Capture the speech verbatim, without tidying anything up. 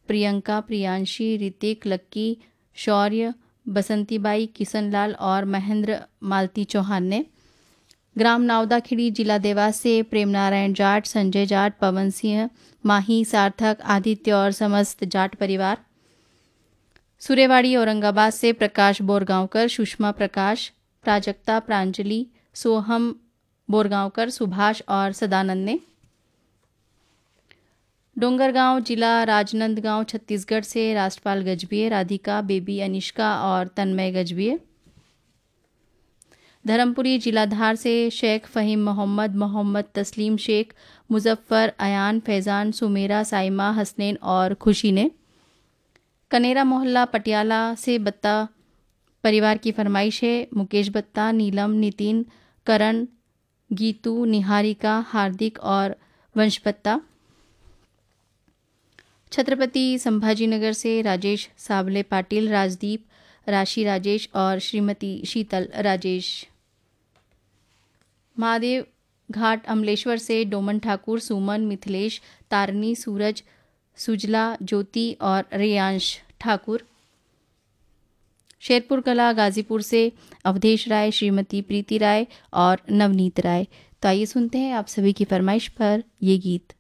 प्रियंका, प्रियांशी, ऋतिक, लक्की, शौर्य, बसंतीबाई, किशनलाल और महेंद्र मालती चौहान ने। ग्राम नावदाखिड़ी, जिला देवास से प्रेम नारायण जाट, संजय जाट, पवन सिंह, माही, सार्थक, आदित्य और समस्त जाट परिवार। सुरेवाड़ी औरंगाबाद से प्रकाश बोरगांवकर, सुषमा प्रकाश, प्राजक्ता, प्रांजलि, सोहम बोरगांवकर, सुभाष और सदानंद ने। डोंगरगांव, जिला राजनांदगांव, छत्तीसगढ़ से राष्ट्रपाल गजबिये, राधिका, बेबी अनिष्का और तन्मय गजबिये। धर्मपुरी, जिला धार से शेख फ़हीम मोहम्मद, मोहम्मद तस्लीम शेख, मुजफ्फर, अयान, फैज़ान, सुमेरा, साइमा, हसनैन और खुशी ने। कनेरा मोहल्ला, पटियाला से बत्ता परिवार की फरमाइश है। मुकेश बत्ता, नीलम, नितिन, करण, गीतू, निहारिका, हार्दिक और वंश बत्ता। छत्रपति संभाजीनगर से राजेश सावले पाटिल, राजदीप, राशि राजेश और श्रीमती शीतल राजेश। महादेव घाट अमलेश्वर से डोमन ठाकुर, सुमन, मिथिलेश, तारनी, सूरज, सुजला, ज्योति और रेयांश ठाकुर। शेरपुर कला गाजीपुर से अवधेश राय, श्रीमती प्रीति राय और नवनीत राय। तो आइए सुनते हैं आप सभी की फरमाइश पर ये गीत।